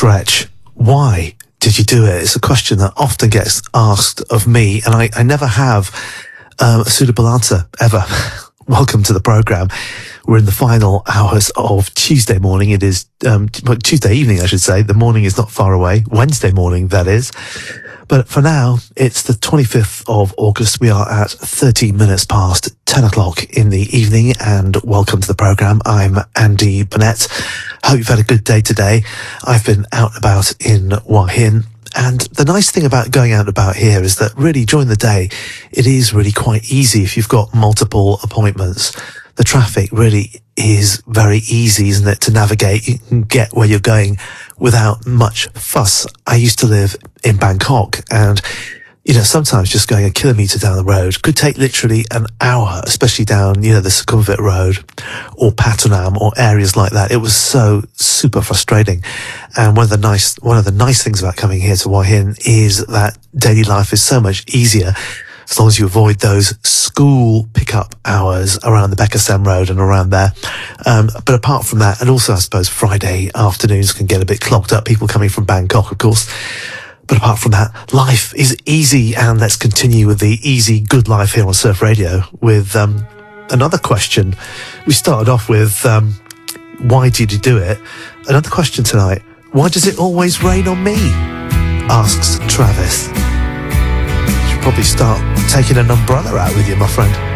stretch. Why did you do it? It's a question that often gets asked of me, and I never have a suitable answer, ever. Welcome to the programme. We're in the final hours of Tuesday morning. It is Tuesday evening, I should say. The morning is not far away. Wednesday morning, that is. But for now, it's the 25th of August. We are at 13 minutes past 10 o'clock in the evening, and welcome to the programme. I'm Andy Burnett. Hope you've had a good day today. I've been out and about in Hua Hin, and the nice thing about going out and about here is that really during the day, it is really quite easy if you've got multiple appointments. The traffic really is very easy, isn't it, to navigate. You can get where you're going without much fuss. I used to live in Bangkok, and, you know, sometimes just going a kilometre down the road could take literally an hour, especially down, you know, the Sukhumvit Road or Patternam or areas like that. It was so super frustrating. And one of the nice things about coming here to Hua Hin is that daily life is so much easier as long as you avoid those school pickup hours around the Bekasem Road and around there. But apart from that, and also I suppose Friday afternoons can get a bit clogged up, people coming from Bangkok, of course. But apart from that, life is easy, and let's continue with the easy, good life here on Surf Radio with another question. We started off with, why did you do it? Another question tonight, why does it always rain on me? Asks Travis. Probably start taking an umbrella out with you, my friend.